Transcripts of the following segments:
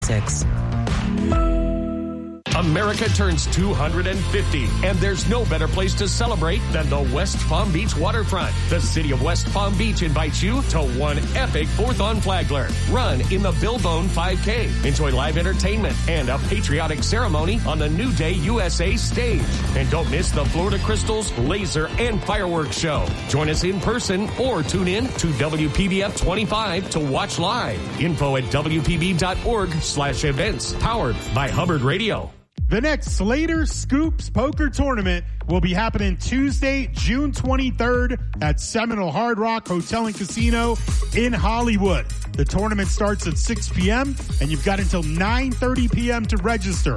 politics. America turns 250, and there's no better place to celebrate than the West Palm Beach waterfront. The city of West Palm Beach invites you to one epic 4th on Flagler. Run in the Billbone 5K. Enjoy live entertainment and a patriotic ceremony on the New Day USA stage. And don't miss the Florida Crystals laser and fireworks show. Join us in person or tune in to WPBF 25 to watch live. Info at WPB.org/events. Powered by Hubbard Radio. The next Slater Scoops Poker Tournament will be happening Tuesday, June 23rd at Seminole Hard Rock Hotel and Casino in Hollywood. The tournament starts at 6 p.m. and you've got until 9:30 p.m. to register.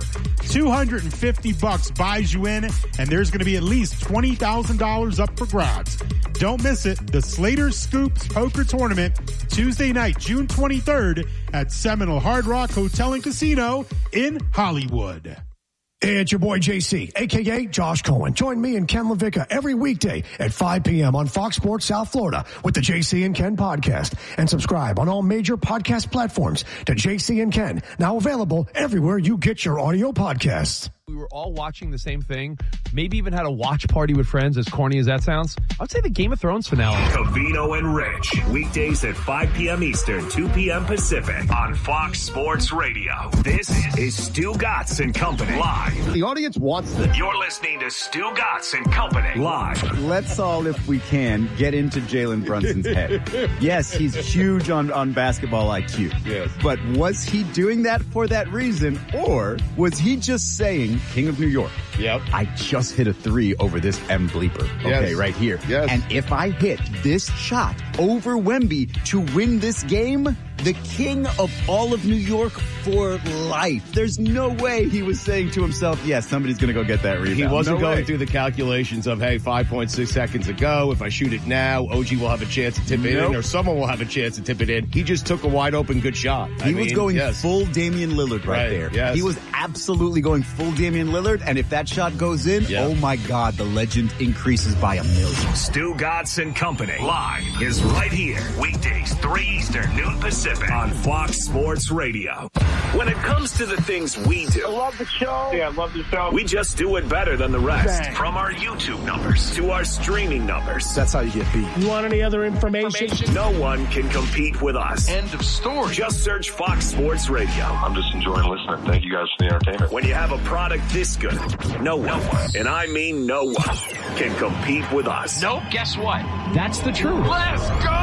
$250 buys you in, and there's going to be at least $20,000 up for grabs. Don't miss it. The Slater Scoops Poker Tournament, Tuesday night, June 23rd at Seminole Hard Rock Hotel and Casino in Hollywood. It's your boy JC, a.k.a. Josh Cohen. Join me and Ken LaVicka every weekday at 5 p.m. on Fox Sports South Florida with the JC and Ken podcast. And subscribe on all major podcast platforms to JC and Ken, now available everywhere you get your audio podcasts. We were all watching the same thing, maybe even had a watch party with friends, as corny as that sounds. I would say the Game of Thrones finale. Covino and Rich, weekdays at 5 p.m. Eastern, 2 p.m. Pacific on Fox Sports Radio. This is Stu Gatz and Company live. The audience wants this. You're listening to Stu Gatz and Company live. Let's all, if we can, get into Jalen Brunson's head. Yes, he's huge on basketball IQ. Yes. But was he doing that for that reason, or was he just saying, King of New York, yep, I just hit a 3 over this M bleeper. Okay, yes, right here. Yes. And if I hit this shot over Wemby to win this game, the king of all of New York for life. There's no way he was saying to himself, yes, somebody's going to go get that rebound. He wasn't going through the calculations of, hey, 5.6 seconds ago, if I shoot it now, OG will have a chance to tip it in, or someone will have a chance to tip it in. He just took a wide open good shot. He was going full Damian Lillard right there. Yes. He was absolutely going full Damian Lillard, and if that shot goes in, oh my God, the legend increases by 1,000,000. Stu Gatz and Company live is right here. Weekdays, 3 Eastern, noon Pacific on Fox Sports Radio. When it comes to the things we do, I love the show. Yeah, I love the show. We just do it better than the rest. Bang. From our YouTube numbers to our streaming numbers. That's how you get beat. You want any other information? No one can compete with us. End of story. Just search Fox Sports Radio. I'm just enjoying listening. Thank you guys for the entertainment. When you have a product this good, no one, and I mean no one, can compete with us. Nope, guess what? That's the truth. Let's go!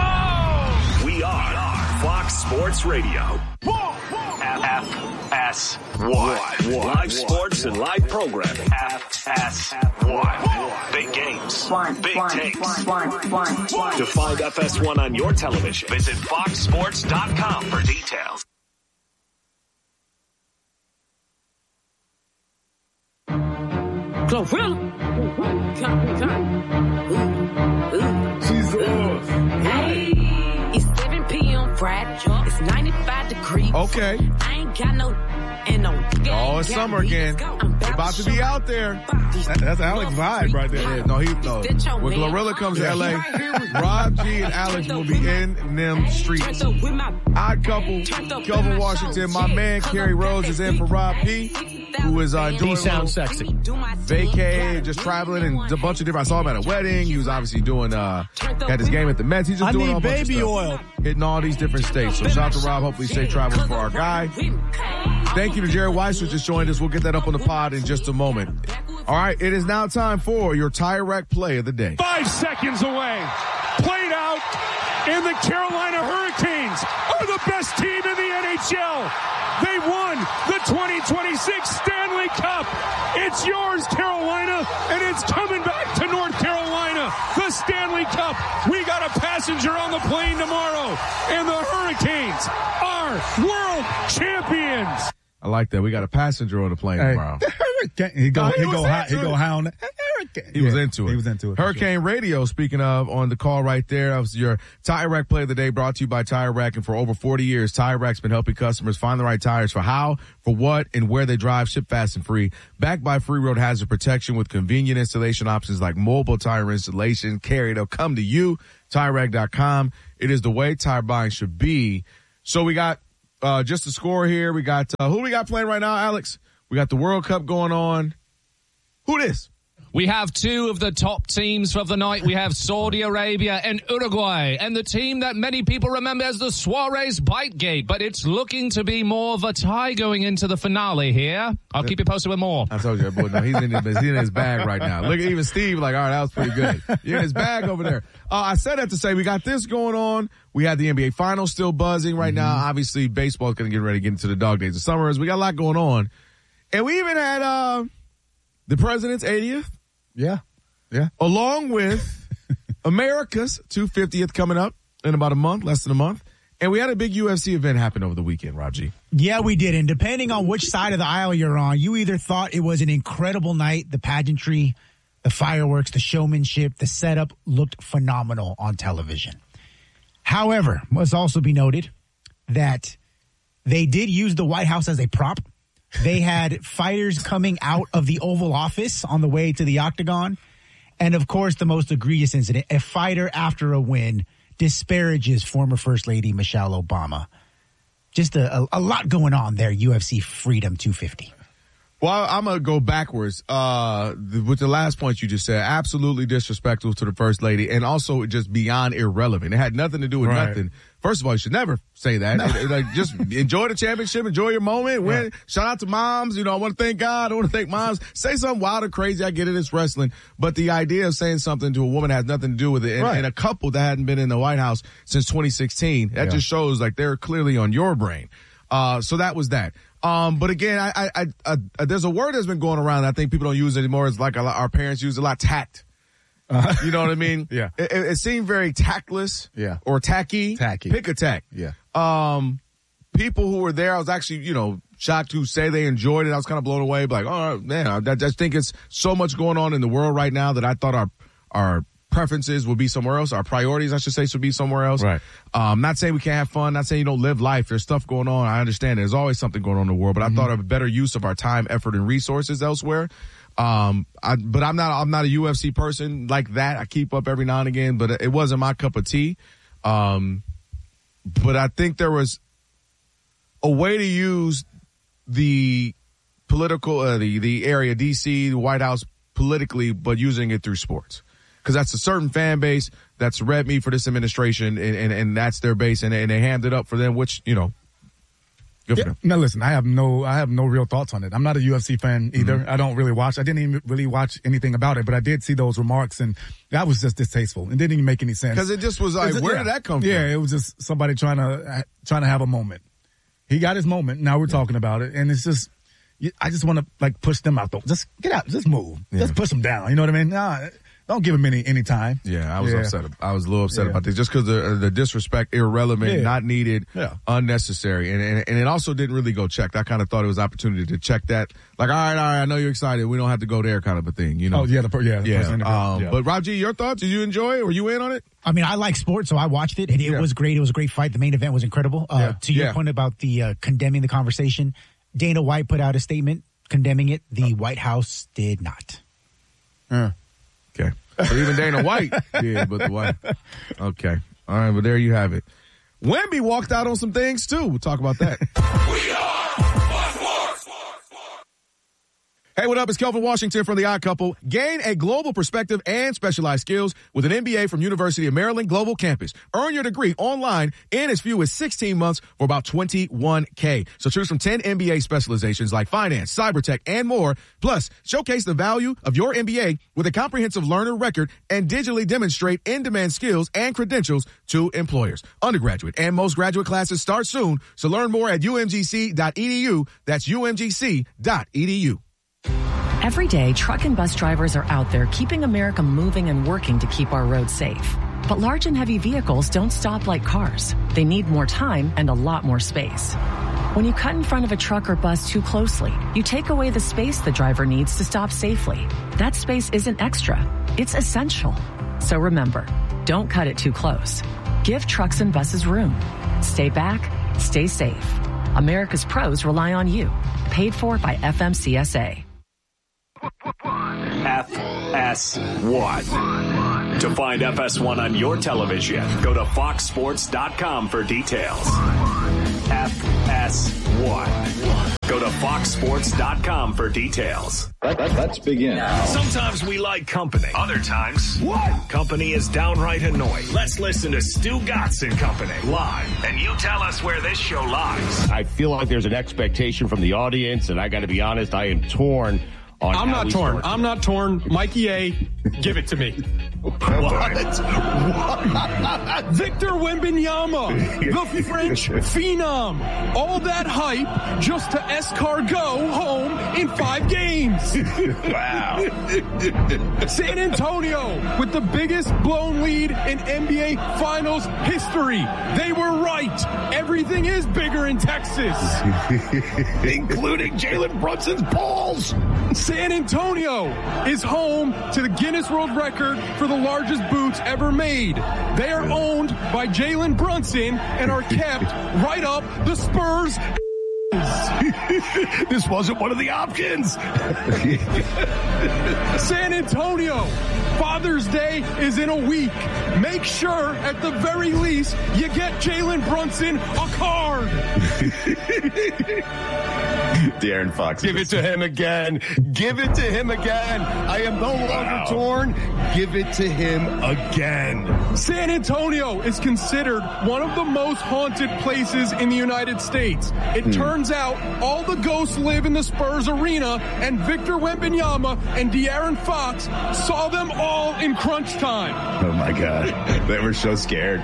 We are Fox Sports Radio. FS1. Live sports and live programming. FS1. Big games. Big takes. To find FS1 on your television, visit foxsports.com for details. Glorilla. She's off. Hey, it's 7 p.m. Friday. It's 95 degrees. Okay. I ain't got no, and no. Oh, it's summer again. About to be out there. That's Alex vibe right there. No. When Glorilla comes to LA, Rob G and Alex will be in them streets. Odd Couple, Kelvin Washington, my man Kerry Rose is in for Rob P, who is doing He sounds sexy. vacay, just traveling and a bunch of different. I saw him at a wedding. He was obviously doing had this game at the Mets. He's just doing a bunch of stuff. Oil. Hitting all these different states. So shout out to Rob. Hopefully safe travels for our guy. Thank you to Jerry Weiss who just joined us. We'll get that up on the pod in just a moment. All right, it is now time for your Tire Rack play of the day. 5 seconds away. Played out, and the Carolina Hurricanes are the best team in the NHL. They won the 2026 Stanley Cup. It's yours, Carolina, and it's coming back to North Carolina. The Stanley Cup. We got a passenger on the plane tomorrow, and the Hurricanes are world champions. I like that. We got a passenger on the plane tomorrow. He go hound. He was into it. He was into it. Hurricane Radio, speaking of, on the call right there. That was your Tire Rack play of the day, brought to you by Tire Rack. And for over 40 years, Tire Rack's been helping customers find the right tires for how, for what, and where they drive, ship fast and free. Backed by free road hazard protection with convenient installation options like mobile tire installation. Carry, they'll come to you. TireRack.com. It is the way tire buying should be. So we got just the score here. We got who we got playing right now, Alex? We got the World Cup going on. Who this? We have two of the top teams of the night. We have Saudi Arabia and Uruguay, and the team that many people remember as the Suarez Bitegate, but it's looking to be more of a tie going into the finale here. I'll keep you posted with more. I told you, boy, no, he's in his bag right now. Look at even Steve, like, all right, that was pretty good. You're in his bag over there. I said that to say we got this going on. We had the NBA Finals still buzzing right now. Obviously, baseball's going to get ready to get into the dog days of summer. We got a lot going on. And we even had the president's 80th. Yeah. Along with America's 250th coming up in about a month, less than a month. And we had a big UFC event happen over the weekend, Raji. Yeah, we did. And depending on which side of the aisle you're on, you either thought it was an incredible night, the pageantry, the fireworks, the showmanship, the setup looked phenomenal on television. However, must also be noted that they did use the White House as a prop. They had fighters coming out of the Oval Office on the way to the octagon. And, of course, the most egregious incident, a fighter after a win disparages former First Lady Michelle Obama. Just a lot going on there, UFC Freedom 250. Well, I'm going to go backwards with the last point you just said. Absolutely disrespectful to the First Lady and also just beyond irrelevant. It had nothing to do with nothing. First of all, you should never say that. No. Just enjoy the championship, enjoy your moment, win. Yeah. Shout out to moms. I want to thank God. I want to thank moms. Say something wild or crazy. I get it. It's wrestling. But the idea of saying something to a woman has nothing to do with it. And a couple that hadn't been in the White House since 2016, that just shows like they're clearly on your brain. So that was that. But again, I there's a word that's been going around that I think people don't use anymore. It's like our parents use a lot, tact. You know what I mean? Yeah. It seemed very tactless. Yeah. Or tacky. Tacky. Pick a tack. Yeah. People who were there, I was actually, shocked to say they enjoyed it. I was kind of blown away. Like, oh man, I just think it's so much going on in the world right now that I thought our preferences would be somewhere else. Our priorities, I should say, should be somewhere else. Right. Not saying we can't have fun. Not saying you don't live life. There's stuff going on. I understand. There's always something going on in the world. But I thought of a better use of our time, effort, and resources elsewhere. But I'm not a UFC person like that. I keep up every now and again, but it wasn't my cup of tea. But I think there was a way to use the political, the area, DC, the White House politically, but using it through sports. Because that's a certain fan base that's red meat for this administration, and that's their base, and they hammed it up for them, which, good for them. Now, listen, I have no real thoughts on it. I'm not a UFC fan either. I don't really watch. I didn't even really watch anything about it, but I did see those remarks, and that was just distasteful. It didn't even make any sense. Because it just was like, where did that come from? Yeah, it was just somebody trying to have a moment. He got his moment. Now we're talking about it, and it's just, I just want to push them out. Just get out. Just move. Yeah. Just push them down. You know what I mean? Nah, don't give him any time. Yeah, I was upset. I was a little upset about this just because the disrespect, irrelevant, not needed, unnecessary, and it also didn't really go checked. I kind of thought it was opportunity to check that. Like, all right, I know you're excited. We don't have to go there, kind of a thing. Oh yeah, But Raji, your thoughts? Did you enjoy it? Were you in on it? I mean, I like sports, so I watched it, and it was great. It was a great fight. The main event was incredible. To your point about the condemning the conversation, Dana White put out a statement condemning it. The White House did not. Okay. So even Dana White did, but the White. Okay. All right, but there you have it. Wemby walked out on some things, too. We'll talk about that. We are Sports. Hey, what up? It's Kelvin Washington from The Odd Couple. Gain a global perspective and specialized skills with an MBA from University of Maryland Global Campus. Earn your degree online in as few as 16 months for about $21K. So choose from 10 MBA specializations like finance, cyber tech, and more. Plus, showcase the value of your MBA with a comprehensive learner record and digitally demonstrate in-demand skills and credentials to employers. Undergraduate and most graduate classes start soon. So learn more at umgc.edu. That's umgc.edu. Every day, truck and bus drivers are out there keeping America moving and working to keep our roads safe. But large and heavy vehicles don't stop like cars. They need more time and a lot more space. When you cut in front of a truck or bus too closely, you take away the space the driver needs to stop safely. That space isn't extra. It's essential. So remember, don't cut it too close. Give trucks and buses room. Stay back, stay safe. America's pros rely on you. Paid for by FMCSA. FS1. To find FS1 on your television, go to foxsports.com for details. FS1. FS1. Go to foxsports.com for details. Let's begin. Sometimes we like company. Other times, company is downright annoying. Let's listen to Stu Gatz and Company live. And you tell us where this show lies. I feel like there's an expectation from the audience, and I got to be honest, I am torn. I'm not torn. I'm not torn. Mikey A, give it to me. What? Victor Wembanyama, the French phenom. All that hype just to escargot home in 5 games. Wow. San Antonio with the biggest blown lead in NBA Finals history. They were right. Everything is bigger in Texas. Including Jalen Brunson's balls. San Antonio is home to the Guinness World Record for the largest boots ever made. They are owned by Jalen Brunson and are kept right up the Spurs. This wasn't one of the options. San Antonio, Father's Day is in a week. Make sure, at the very least, you get Jalen Brunson a card. De'Aaron Fox. Give it to him again. Give it to him again. I am no longer torn. Give it to him again. San Antonio is considered one of the most haunted places in the United States. It turns out all the ghosts live in the Spurs arena, and Victor Wembanyama and De'Aaron Fox saw them all in crunch time. Oh my God. They were so scared.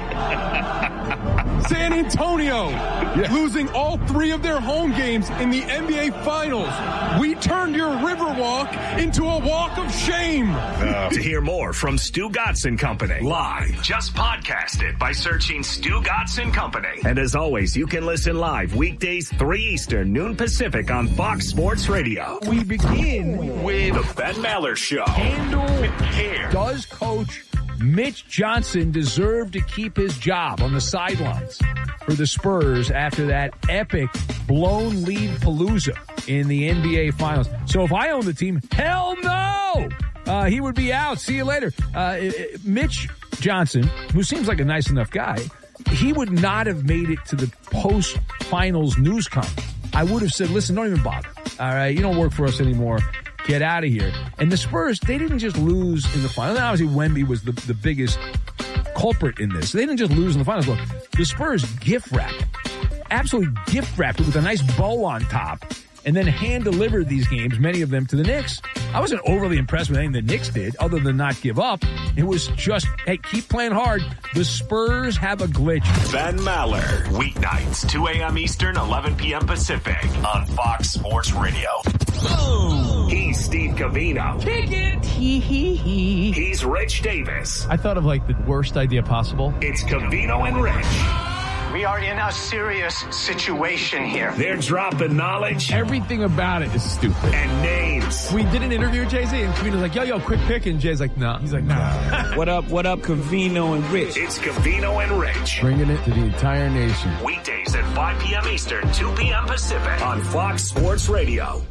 San Antonio losing all 3 of their home games in the NBA Finals. We turned your Riverwalk into a walk of shame. To hear more from Stu Gatz and Company live, just podcast it by searching Stu Gatz and Company. And as always, you can listen live weekdays 3 Eastern, noon Pacific on Fox Sports Radio. We begin with the Ben Maller Show. Handle care. Does Coach Mitch Johnson deserve to keep his job on the sidelines for the Spurs after that epic blown lead palooza in the NBA Finals? So if I own the team, hell no! He would be out. See you later. Mitch Johnson, who seems like a nice enough guy, he would not have made it to the post-finals news conference. I would have said, listen, don't even bother. All right, you don't work for us anymore. Get out of here. And the Spurs, they didn't just lose in the finals. And obviously, Wemby was the biggest culprit in this. They didn't just lose in the finals. Look, the Spurs gift wrapped it. Absolutely gift wrapped it with a nice bow on top, and then hand-delivered these games, many of them, to the Knicks. I wasn't overly impressed with anything the Knicks did, other than not give up. It was just, hey, keep playing hard. The Spurs have a glitch. Ben Maller, weeknights, 2 a.m. Eastern, 11 p.m. Pacific, on Fox Sports Radio. Boom! He's Steve Covino. Kick it! He's Rich Davis. I thought of, like, the worst idea possible. It's Covino and Rich. We are in a serious situation here. They're dropping knowledge. Everything about it is stupid. And names. We did an interview with Jay-Z, and Covino's like, yo, quick pick. And Jay's like, nah. He's like, nah. What up, Covino and Rich? It's Covino and Rich. Bringing it to the entire nation. Weekdays at 5 p.m. Eastern, 2 p.m. Pacific on Fox Sports Radio.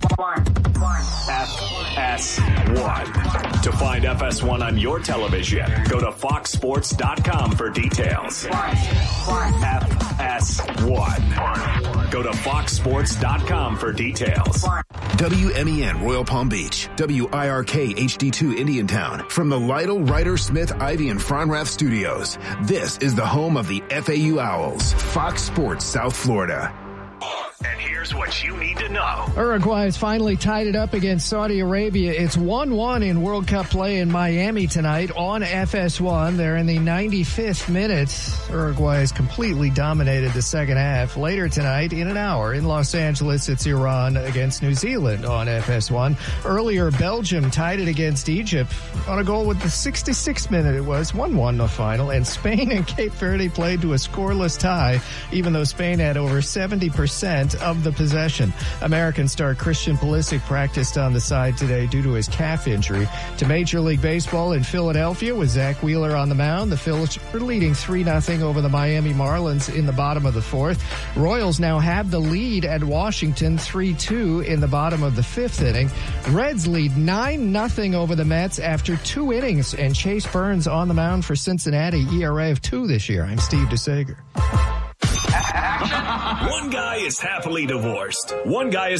FS1. To find FS1 on your television, go to foxsports.com for details. FS1. Go to foxsports.com for details. WMEN Royal Palm Beach, WIRK HD2 Indiantown. From the Lytle, Ryder, Smith, Ivy, and Fronrath studios, this is the home of the FAU Owls, Fox Sports South Florida. And here's what you need to know. Uruguay has finally tied it up against Saudi Arabia. It's 1-1 in World Cup play in Miami tonight on FS1. They're in the 95th minute. Uruguay has completely dominated the second half. Later tonight, in an hour, in Los Angeles, it's Iran against New Zealand on FS1. Earlier, Belgium tied it against Egypt on a goal with the 66th minute. It was 1-1 the final. And Spain and Cape Verde played to a scoreless tie, even though Spain had over 70% of the possession. American star Christian Pulisic practiced on the side today due to his calf injury. To Major League Baseball in Philadelphia with Zach Wheeler on the mound. The Phillies are leading 3-0 over the Miami Marlins in the bottom of the fourth. Royals now have the lead at Washington 3-2 in the bottom of the fifth inning. Reds lead 9-0 over the Mets after 2 innings, and Chase Burns on the mound for Cincinnati, ERA of 2 this year. I'm Steve DeSager. One guy is happily divorced. One guy is